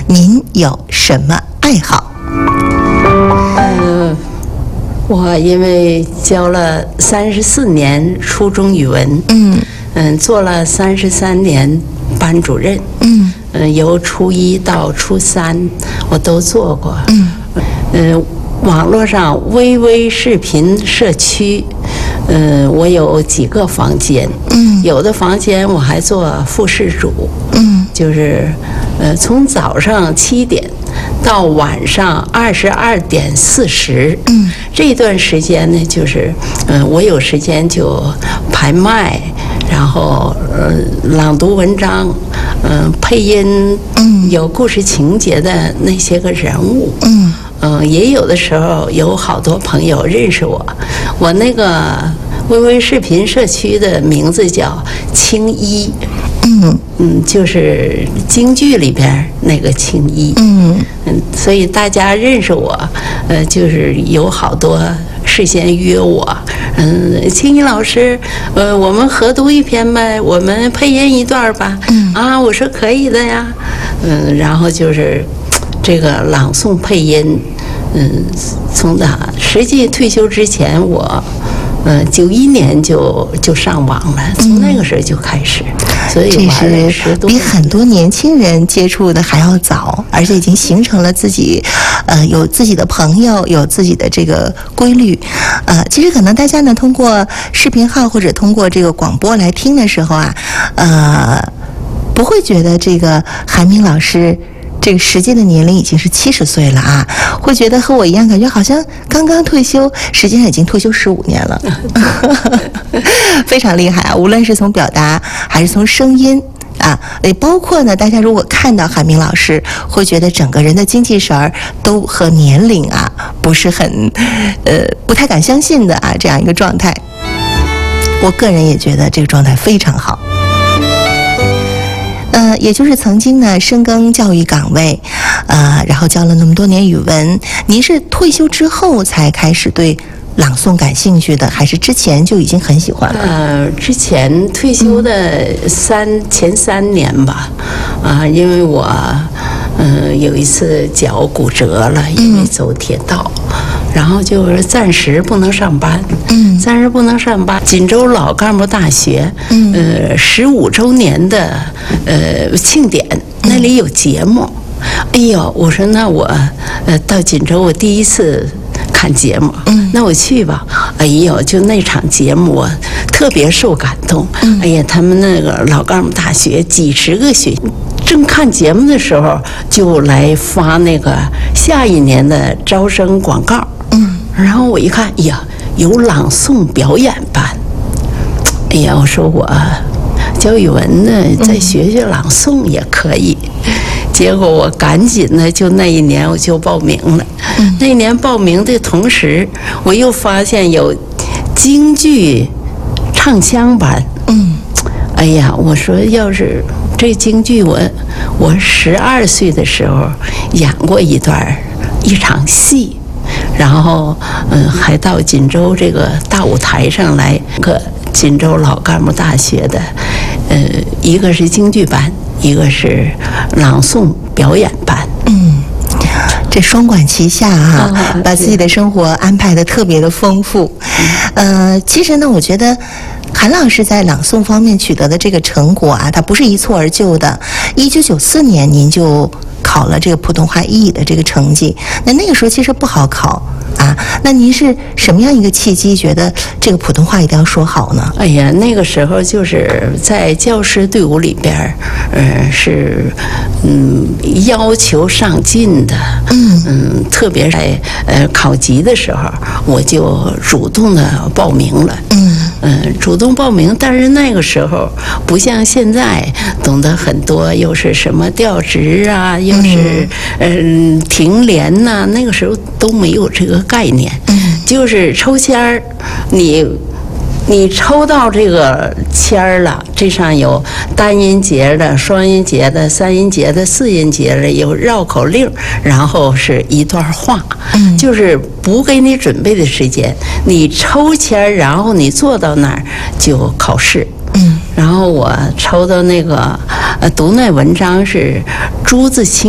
您有什么爱好？ 我因为教了34年初中语文，做了33年班主任，由初1到初3我都做过，网络上微微视频社区，我有几个房间，有的房间我还做副事主，就是从早上7点到晚上22点40，这段时间呢，就是我有时间就排麦，然后朗读文章，配音，有故事情节的那些个人物，也有的时候有好多朋友认识我，我那个微微视频社区的名字叫青衣，就是京剧里边那个青衣，所以大家认识我，就是有好多事先约我，青衣老师，我们合读一篇呗，我们配音一段吧，我说可以的呀，然后就是这个朗诵配音，从实际退休之前我。91年就上网了，从那个时候就开始，所以玩了10多年， 比很多年轻人接触的还要早，而且已经形成了自己，有自己的朋友，有自己的这个规律。其实可能大家呢通过视频号或者通过这个广播来听的时候啊，不会觉得这个韩明老师。这个实际的年龄已经是70岁了啊，会觉得和我一样，感觉好像刚刚退休，实际上已经退休15年了，非常厉害啊！无论是从表达还是从声音啊，也包括呢，大家如果看到韩明老师，会觉得整个人的精气神儿都和年龄啊不是很不太敢相信的啊这样一个状态。我个人也觉得这个状态非常好。也就是曾经呢深耕教育岗位，然后教了那么多年语文。您是退休之后才开始对朗诵感兴趣的，还是之前就已经很喜欢了？ 之前退休的前3年吧，因为我有一次脚骨折了，因为走铁道。然后就是暂时不能上班，暂时不能上班。锦州老干部大学，15周年的庆典，那里有节目。哎呦，我说那我到锦州，我第一次看节目，那我去吧。哎呦，就那场节目我特别受感动。哎呀，他们那个老干部大学几10个学校。正看节目的时候，就来发那个下一年的招生广告。然后我一看，哎呀，有朗诵表演班。哎呀，我说我教语文呢，再学学朗诵也可以。结果我赶紧呢，就那一年我就报名了。那一年报名的同时，我又发现有京剧唱腔班。哎呀，我说要是这京剧我12岁的时候演过一场戏，然后还到锦州这个大舞台上来，锦州老干部大学的，一个是京剧班，一个是朗诵表演班。这双管齐下啊，把自己的生活安排得特别的丰富。其实呢，我觉得韩老师在朗诵方面取得的这个成果啊，它不是一蹴而就的。1994年您就考了这个普通话英语的这个成绩，那个时候其实不好考啊。那您是什么样一个契机，觉得这个普通话一定要说好呢？哎呀，那个时候就是在教师队伍里边，是要求上进的，特别在考级的时候，我就主动的报名了，主动报名。但是那个时候不像现在懂得很多，又是什么调职啊，又是停联呐，那个时候都没有这个概念，就是抽签儿，你抽到这个签儿了，这上有单音节的、双音节的、3音节的、4音节的，有绕口令，然后是一段话，就是不给你准备的时间，你抽签儿，然后你坐到那儿就考试。然后我抽到那个读那文章是朱自清